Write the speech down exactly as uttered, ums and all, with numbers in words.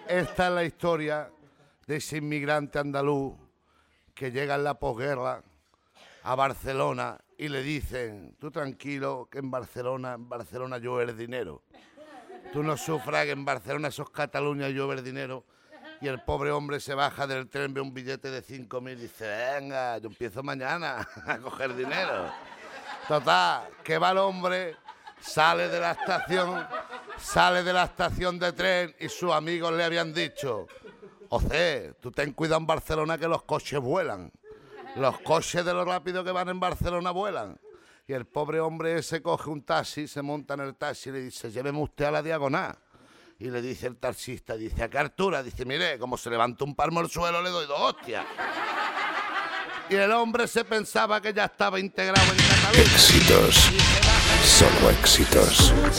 esta es la historia de ese inmigrante andaluz que llega en la posguerra a Barcelona y le dicen, tú tranquilo, que en Barcelona, en Barcelona llueve el dinero. Tú no sufras, que en Barcelona eso es Cataluña, llueve el dinero. Y el pobre hombre se baja del tren, ve un billete de cinco mil y dice, venga, yo empiezo mañana a coger dinero. Total, que va el hombre, sale de la estación, sale de la estación de tren y sus amigos le habían dicho, José, tú ten cuidado en Barcelona que los coches vuelan. Los coches de lo rápido que van en Barcelona vuelan. Y el pobre hombre ese coge un taxi, se monta en el taxi y le dice, lléveme usted a la Diagonal. Y le dice el taxista, dice, ¿a qué altura? Dice, mire, como se levanta un palmo al suelo, le doy dos hostias. Y el hombre se pensaba que ya estaba integrado en Cataluña. Éxitos, solo éxitos.